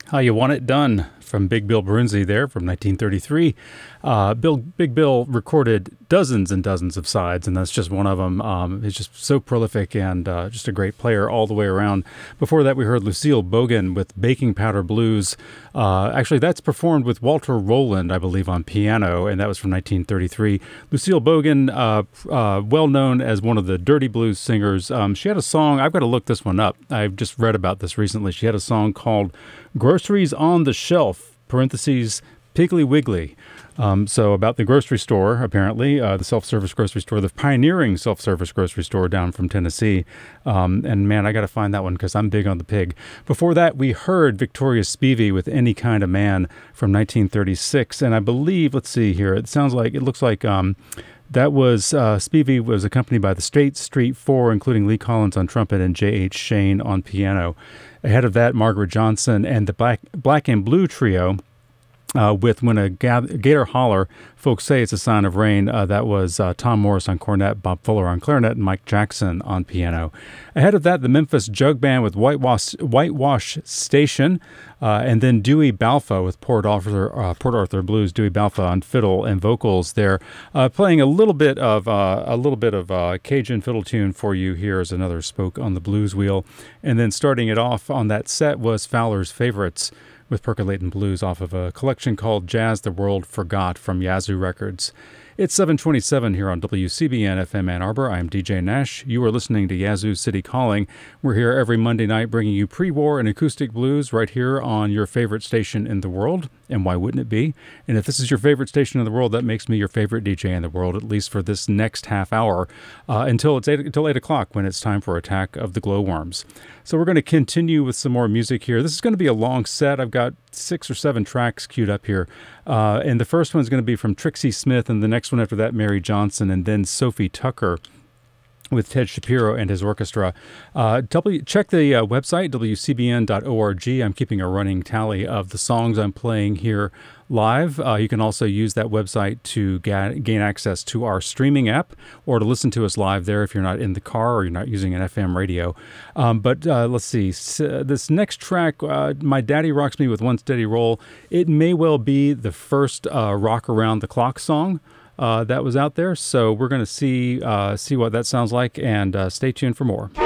How You Want It Done from Big Bill Brunzi there from 1933. Big Bill recorded dozens and dozens of sides, and that's just one of them. He's just so prolific and just a great player all the way around. Before that, we heard Lucille Bogan with Baking Powder Blues. Actually, that's performed with Walter Rowland, I believe, on piano, and that was from 1933. Lucille Bogan, well known as one of the Dirty Blues singers. She had a song, I've got to look this one up. I've just read about this recently. She had a song called Groceries on the Shelf, parentheses, Piggly Wiggly. So about the grocery store, apparently, the self-service grocery store, the pioneering self-service grocery store down from Tennessee. And man, I got to find that one because I'm big on the pig. Before that, we heard Victoria Spivey with Any Kind of Man from 1936. And I believe, let's see here, it looks like that was, Spivey was accompanied by the State Street Four, including Lee Collins on trumpet and J.H. Shane on piano. Ahead of that, Margaret Johnson and the Black and Blue Trio with When a Gator Holler, Folks Say It's a Sign of Rain. That was Tom Morris on cornet, Bob Fuller on clarinet, and Mike Jackson on piano. Ahead of that, the Memphis Jug Band with Whitewash Station, and then Dewey Balfa with Port Arthur Blues. Dewey Balfa on fiddle and vocals there, playing a little bit of Cajun fiddle tune for you here as another spoke on the blues wheel. And then starting it off on that set was Fowler's Favorites with Percolatin' Blues off of a collection called Jazz the World Forgot from Yazoo Records. It's 7:27 here on WCBN FM Ann Arbor. I'm DJ Nash. You are listening to Yazoo City Calling. We're here every Monday night bringing you pre-war and acoustic blues right here on your favorite station in the world. And why wouldn't it be? And if this is your favorite station in the world, that makes me your favorite DJ in the world, at least for this next half hour, until 8 o'clock when it's time for Attack of the Glowworms. So we're going to continue with some more music here. This is going to be a long set. I've got 6 or 7 tracks queued up here. And the first one's going to be from Trixie Smith, and the next one after that, Mary Johnson, and then Sophie Tucker with Ted Shapiro and his orchestra. Check the website, wcbn.org. I'm keeping a running tally of the songs I'm playing here live. You can also use that website to gain access to our streaming app or to listen to us live there if you're not in the car or you're not using an FM radio. But let's see. This next track, My Daddy Rocks Me with One Steady Roll, it may well be the first Rock Around the Clock song that was out there. So we're going to see what that sounds like, and stay tuned for more.